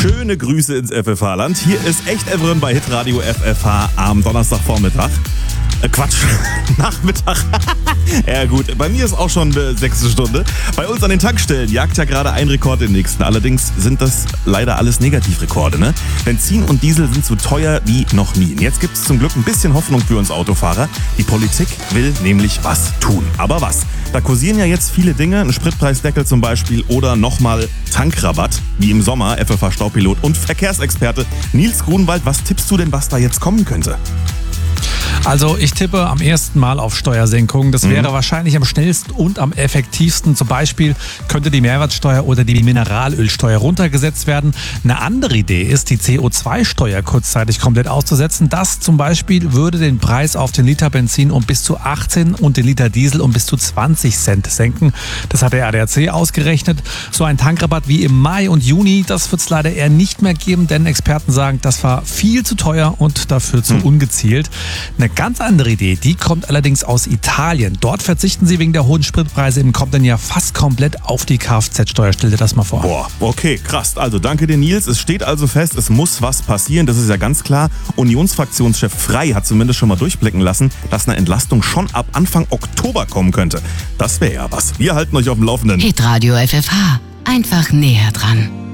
Schöne Grüße ins FFH-Land. Hier ist echt Evren bei Hitradio FFH am Donnerstagvormittag. Quatsch, Nachmittag. Ja gut, bei mir ist auch schon 6. Stunde. Bei uns an den Tankstellen jagt ja gerade ein Rekord den nächsten. Allerdings sind das leider alles Negativrekorde, ne? Benzin und Diesel sind so teuer wie noch nie. Und jetzt gibt es zum Glück ein bisschen Hoffnung für uns Autofahrer. Die Politik will nämlich was tun. Aber was? Da kursieren ja jetzt viele Dinge, ein Spritpreisdeckel zum Beispiel oder nochmal Tankrabatt, wie im Sommer, FFH-Staupilot und Verkehrsexperte Nils Grunwald. Was tippst du denn, was da jetzt kommen könnte? Also ich tippe am ersten Mal auf Steuersenkungen. Das wäre wahrscheinlich am schnellsten und am effektivsten. Zum Beispiel könnte die Mehrwertsteuer oder die Mineralölsteuer runtergesetzt werden. Eine andere Idee ist, die CO2-Steuer kurzzeitig komplett auszusetzen. Das zum Beispiel würde den Preis auf den Liter Benzin um bis zu 18 und den Liter Diesel um bis zu 20 Cent senken. Das hat der ADAC ausgerechnet. So ein Tankrabatt wie im Mai und Juni, das wird es leider eher nicht mehr geben, denn Experten sagen, das war viel zu teuer und dafür zu ungezielt. Eine ganz andere Idee, die kommt allerdings aus Italien. Dort verzichten sie wegen der hohen Spritpreise im kommenden Jahr fast komplett auf die Kfz-Steuer. Stell dir das mal vor. Boah, okay, krass. Also danke dir, Nils. Es steht also fest, es muss was passieren. Das ist ja ganz klar. Unionsfraktionschef Frey hat zumindest schon mal durchblicken lassen, dass eine Entlastung schon ab Anfang Oktober kommen könnte. Das wäre ja was. Wir halten euch auf dem Laufenden. Hitradio FFH. Einfach näher dran.